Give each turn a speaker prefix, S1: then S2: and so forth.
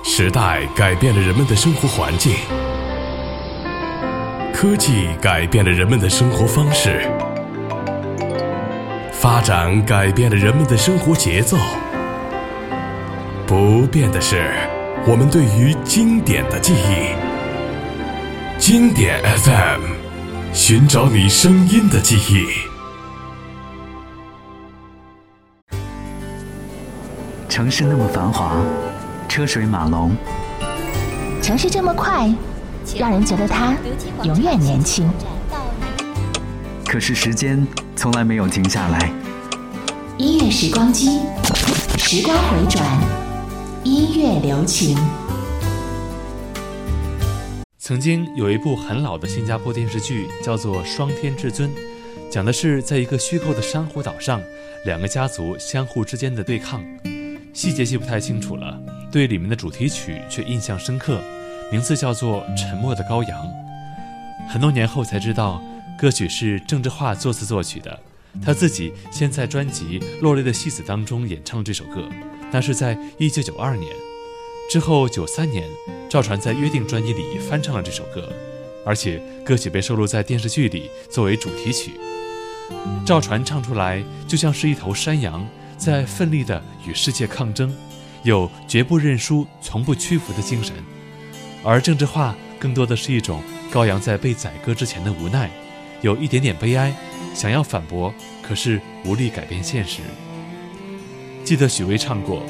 S1: 时代改变了人们的生活环境，科技改变了人们的生活方式，发展改变了人们的生活节奏。不变的是我们对于经典的记忆。经典 FM， 寻找你声音的记忆。
S2: 城市那么繁华，车水马龙，
S3: 城市这么快，让人觉得它永远年轻。
S2: 可是时间从来没有停下来。
S3: 音乐时光机，时光回转，音乐留情。
S4: 曾经有一部很老的新加坡电视剧叫做《双天至尊》，讲的是在一个虚构的珊瑚岛上，两个家族相互之间的对抗。细节记不太清楚了，对里面的主题曲却印象深刻，名字叫做《沉默的羔羊》。很多年后才知道，歌曲是郑智化作词作曲的，他自己先在专辑《落泪的戏子》当中演唱了这首歌，那是在1992年。之后93年，赵传在《约定》专辑里翻唱了这首歌，而且歌曲被收录在电视剧里作为主题曲。赵传唱出来就像是一头山羊，在奋力地与世界抗争，有绝不认输、从不屈服的精神。而郑智化更多的是一种羔羊在被宰割之前的无奈，有一点点悲哀，想要反驳，可是无力改变现实。记得许巍唱过，